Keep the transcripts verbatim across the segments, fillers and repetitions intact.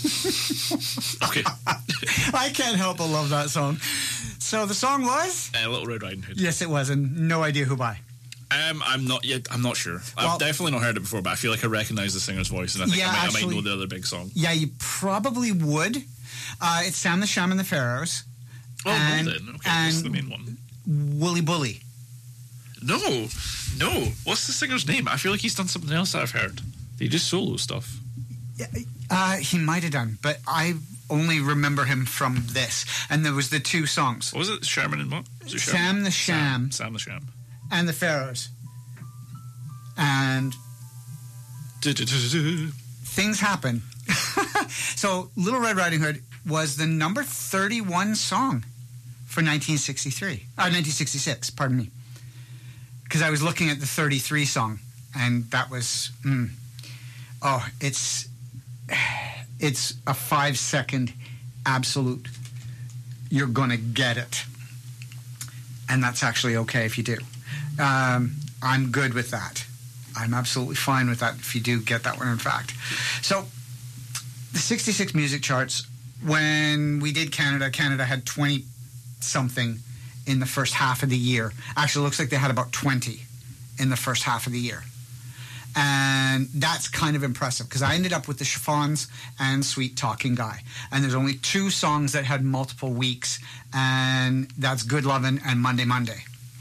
Okay. I can't help but love that song. So the song was? Uh, Little Red Riding Hood. Yes, it was, and no idea who by. Um, I'm not yet. I'm not sure. I've Well- definitely not heard it before, but I feel like I recognise the singer's voice, and I think Yeah, I, might, I actually- might know the other big song. Yeah, you probably would. Uh, it's Sam the Sham and the Pharaohs. Oh, and, no, then. Okay, and that's the main one. Wooly Bully. No, no. What's the singer's name? I feel like he's done something else that I've heard. He just solo stuff. Uh, he might have done, but I only remember him from this. And there was the two songs. What was it? Sherman and what? Was it Sam the Sham Sam, Sam the Sham. and the Pharaohs. And Du-du-du-du-du. things happen. So Little Red Riding Hood was the number thirty-one song for nineteen sixty-three. Uh, nineteen sixty-six, pardon me. Because I was looking at the thirty-three song, and that was... Mm, oh, it's... It's a five-second absolute... You're going to get it. And that's actually okay if you do. Um, I'm good with that. I'm absolutely fine with that if you do get that one, in fact. So, the sixty-six music charts, when we did Canada, Canada had twenty-something in the first half of the year. Actually, it looks like they had about twenty in the first half of the year. And that's kind of impressive, because I ended up with the Chiffons and Sweet Talking Guy. And there's only two songs that had multiple weeks, and that's Good Lovin' and Monday Monday.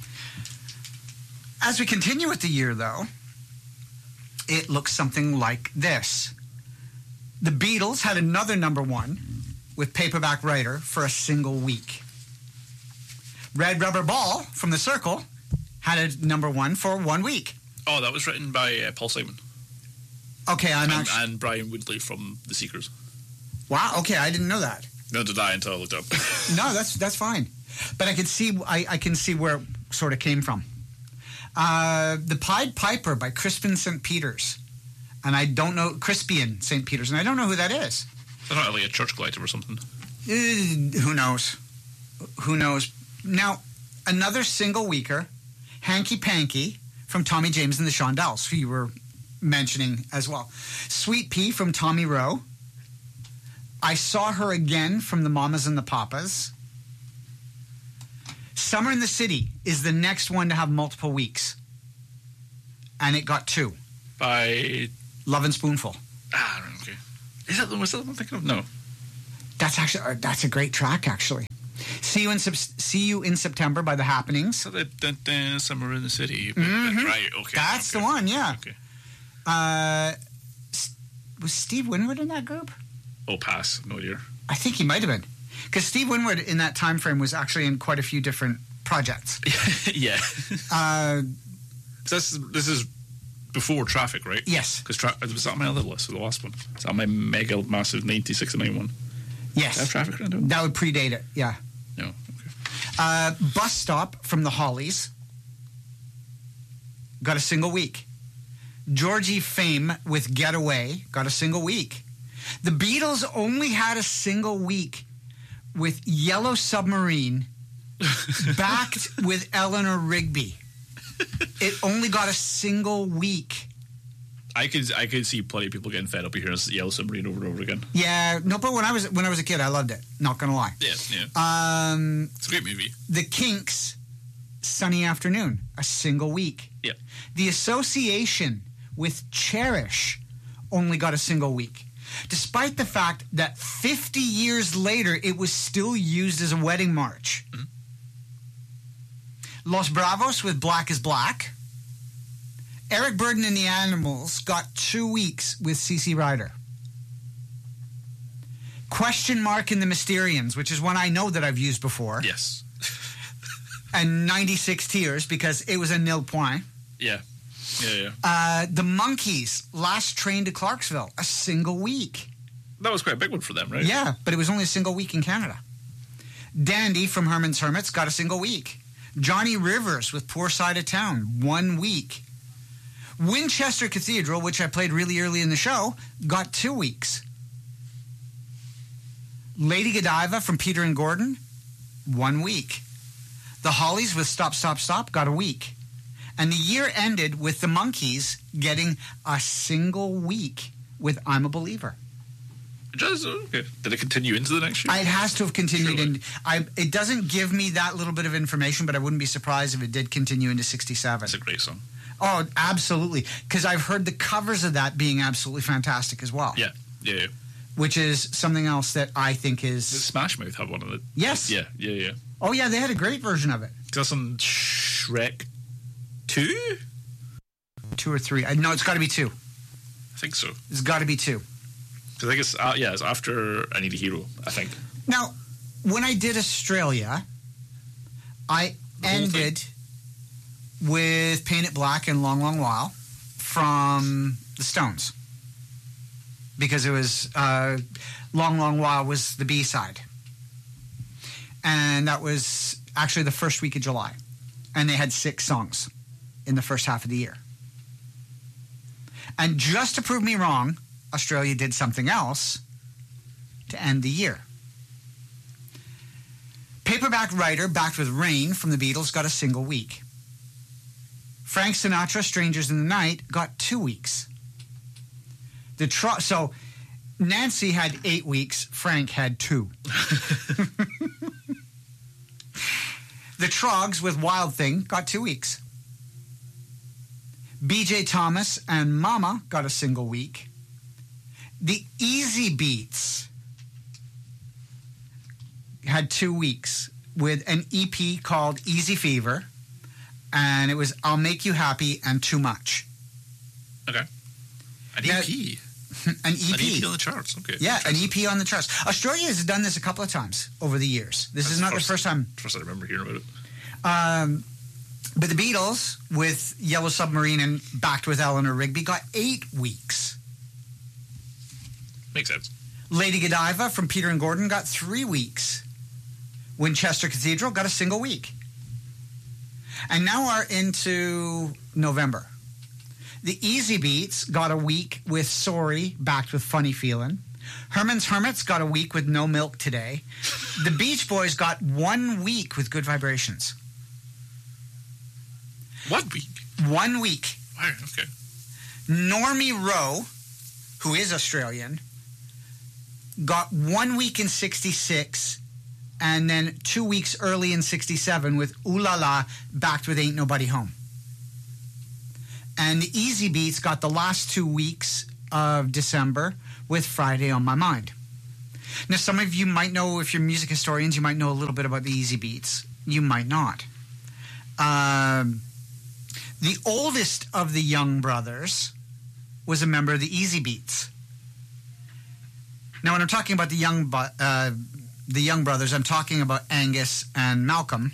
As we continue with the year, though, it looks something like this. The Beatles had another number one with Paperback Writer for a single week. Red Rubber Ball from The Circle had a number one for one week. Oh, that was written by uh, Paul Simon. Okay, I'm and, actually... and Brian Woodley from The Seekers. Wow, okay, I didn't know that. No, did I until I looked up. No, that's that's fine. But I can see I, I can see where it sort of came from. Uh, the Pied Piper by Crispin Saint Peters. And I don't know... Crispian Saint Peters, and I don't know who that is. They're not like a church collective or something. Uh, who knows? Who knows? Now, another single weeker, Hanky Panky from Tommy James and the Shondells, who you were mentioning as well. Sweet Pea from Tommy Rowe. I Saw Her Again from the Mamas and the Papas. Summer in the City is the next one to have multiple weeks. And it got two. By... Love and Spoonful. Ah, okay. Is that the was that the one I'm thinking of? No. That's actually uh, that's a great track, actually. See you in See You in September by The Happenings. So the, the, the Summer in the City. But, Mm-hmm. but, right, okay. That's okay. the one, yeah. Okay. Uh, was Steve Winwood in that group? Oh, pass. No idea. I think he might have been. Because Steve Winwood in that time frame was actually in quite a few different projects. Yeah. Uh, so this, this is before Traffic, right? Yes. Because tra- was that on my other list, the last one? Is that my mega massive nineteen sixty-nine one? Yes. Did I have Traffic around it? That would predate it, yeah. No, okay. Uh, Bus Stop from the Hollies. Got a single week. Georgie Fame with Getaway got a single week. The Beatles only had a single week with Yellow Submarine backed with Eleanor Rigby. It only got a single week. I could I could see plenty of people getting fed up of hearing Yellow Submarine over and over again. Yeah, no, but when I was when I was a kid, I loved it. Not gonna lie. Yeah, yeah. Um, It's a great movie. The Kinks, Sunny Afternoon, a single week. Yeah. The Association with Cherish only got a single week, despite the fact that fifty years later it was still used as a wedding march. Mm-hmm. Los Bravos with Black is Black. Eric Burdon and the Animals got two weeks with C C Rider. Question Mark and the Mysterians, which is one I know that I've used before. Yes. And ninety-six Tears, because it was a nil point. Yeah. Yeah, yeah. Uh, the Monkees, Last Train to Clarksville, a single week. That was quite a big one for them, right? Yeah, but it was only a single week in Canada. Dandy from Herman's Hermits got a single week. Johnny Rivers with Poor Side of Town, one week. Winchester Cathedral, which I played really early in the show, got two weeks. Lady Godiva from Peter and Gordon, one week. The Hollies with Stop, Stop, Stop got a week. And the year ended with the Monkees getting a single week with I'm a Believer. It does? Okay. Did it continue into the next year? It has to have continued. Surely. In, I, it doesn't give me that little bit of information, but I wouldn't be surprised if it did continue into sixty-seven. It's a great song. Oh, absolutely. Because I've heard the covers of that being absolutely fantastic as well. Yeah, yeah, yeah. Which is something else that I think is... Did Smash Mouth have one of it? Yes. Yeah, yeah, yeah. Oh, yeah, they had a great version of it. Because that's on Shrek two? Two or three. I, no, it's got to be two. I think so. It's got to be two. Because I think it's, uh, yeah, it's after I Need a Hero, I think. Now, when I did Australia, I The whole ended with Paint It Black and Long, Long While from the Stones. Because it was, uh, Long, Long While was the B-side. And that was actually the first week of July. And they had six songs in the first half of the year. And just to prove me wrong, Australia did something else to end the year. Paperback Writer, backed with Rain from the Beatles, got a single week. Frank Sinatra, Strangers in the Night, got two weeks. The tro- So Nancy had eight weeks, Frank had two. The Trogs with Wild Thing got two weeks. B J Thomas and Mama got a single week. The Easy Beats had two weeks with an E P called Easy Fever, and it was I'll Make You Happy and Too Much. Okay. An Now- E P? An E P. An E P on the charts, okay. Yeah, an E P on the charts. Australia has done this a couple of times over the years. This That's is not the the first- first time. First I remember hearing about it. Um, but the Beatles, with Yellow Submarine and backed with Eleanor Rigby, got eight weeks. Makes sense. Lady Godiva from Peter and Gordon got three weeks. Winchester Cathedral got a single week. And now we're into November. The Easy Beats got a week with Sorry, backed with Funny Feelin'. Herman's Hermits got a week with No Milk Today. The Beach Boys got one week with Good Vibrations. One week? One week. Wow, okay. Normie Rowe, who is Australian, got one week in sixty-six and then two weeks early in sixty-seven with Ooh La La, backed with Ain't Nobody Home. And the Easy Beats got the last two weeks of December with Friday on My Mind. Now, some of you might know, if you're music historians, you might know a little bit about the Easy Beats. You might not. Um, the oldest of the Young Brothers was a member of the Easy Beats. Now, when I'm talking about the Young, uh, the Young Brothers, I'm talking about Angus and Malcolm.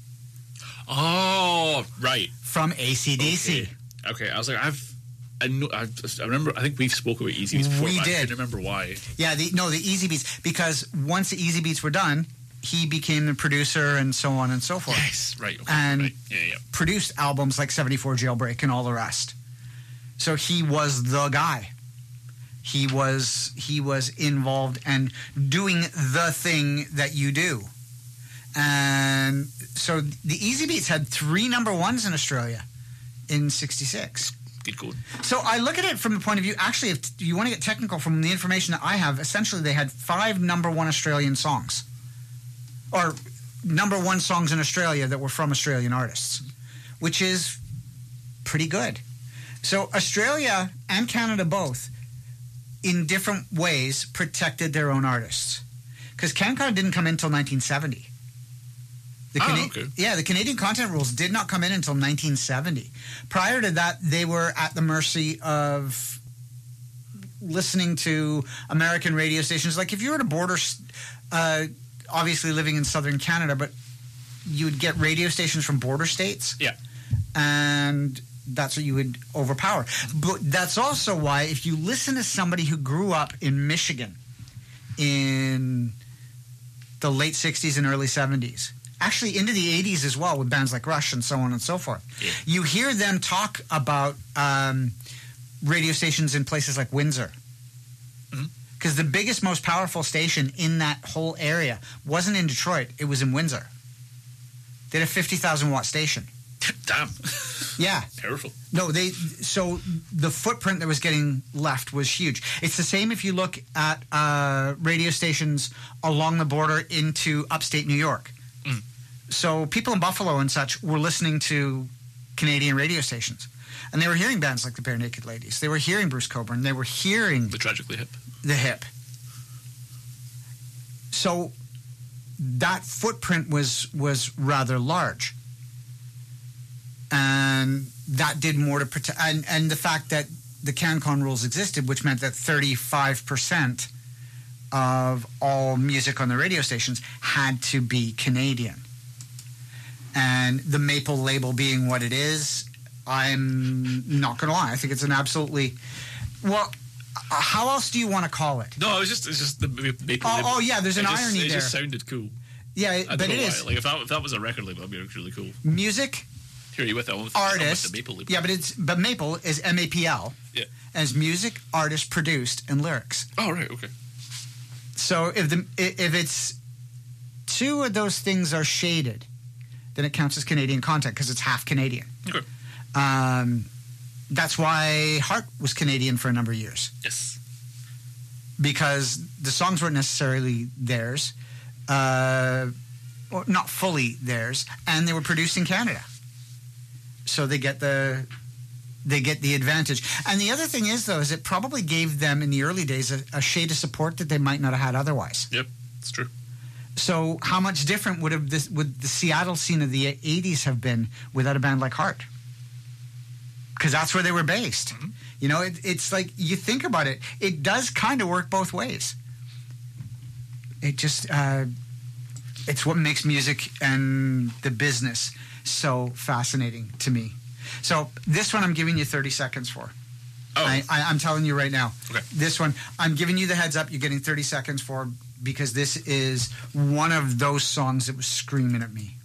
Oh, right. From A C D C. Okay. Okay, I was like, I've, I know, I, I remember. I think we've spoken about Easy Beats before. We but did. I couldn't remember why. Yeah, the, no, the Easy Beats, because once the Easy Beats were done, he became the producer and so on and so forth. Yes, right. Okay, And right. Yeah, yeah. produced albums like seventy-four Jailbreak and all the rest. So he was the guy. He was he was involved and doing the thing that you do. And so the Easy Beats had three number ones in Australia in sixty-six. Good going. So I look at it from the point of view, actually, if you want to get technical from the information that I have, essentially they had five number one Australian songs. Or number one songs in Australia that were from Australian artists, which is pretty good. So Australia and Canada both, in different ways, protected their own artists. Because CanCon didn't come in until nineteen seventy. The Oh, Cana- okay. Yeah, the Canadian content rules did not come in until nineteen seventy. Prior to that, they were at the mercy of listening to American radio stations. Like if you were at a border, uh, obviously living in southern Canada, but you'd get radio stations from border states. Yeah. And that's what you would overpower. But that's also why if you listen to somebody who grew up in Michigan in the late sixties and early seventies, actually into the eighties as well with bands like Rush and so on and so forth, Yeah. you hear them talk about um, radio stations in places like Windsor. Because the biggest, most powerful station in that whole area wasn't in Detroit, it was in Windsor. They had a fifty thousand watt station. Damn. Yeah. Powerful. No, they. So the footprint that was getting left was huge. It's the same if you look at uh, radio stations along the border into upstate New York. Mm. So people in Buffalo and such were listening to Canadian radio stations. And they were hearing bands like the Bare Naked Ladies. They were hearing Bruce Cockburn. They were hearing The Tragically Hip. The Hip. So that footprint was was rather large. And that did more to protect. And, and the fact that the CanCon rules existed, which meant that thirty-five percent of all music on the radio stations had to be Canadian. And the Maple label being what it is, I'm not going to lie. I think it's an absolutely... Well, how else do you want to call it? No, it was just, it's just the Maple Oh, label. oh yeah, there's an it just, irony it there. It just sounded cool. Yeah, I but don't know it why. is. Like, if that, if that was a record label, that'd be really cool. Music, Here, you with that one? With, I'm with artist. the Maple label. Yeah, but it's but Maple is M A P L. Yeah. As music, artist, produced, and lyrics. Oh, right, okay. So if the if it's two of those things are shaded, then it counts as Canadian content because it's half Canadian. Okay. Um, that's why Heart was Canadian for a number of years. Yes. Because the songs weren't necessarily theirs, uh, or not fully theirs, and they were produced in Canada. So they get the they get the advantage. And the other thing is, though, is it probably gave them in the early days a, a shade of support that they might not have had otherwise. Yep, it's true. So how much different would have this would the Seattle scene of the eighties have been without a band like Heart? Because that's where they were based. Mm-hmm. You know, it, it's like you think about it, it does kind of work both ways. It just uh, it's what makes music and the business so fascinating to me. So this one I'm giving you thirty seconds for. Oh. I, I, I'm telling you right now. Okay. This one, I'm giving you the heads up. You're getting thirty seconds for because this is one of those songs that was screaming at me.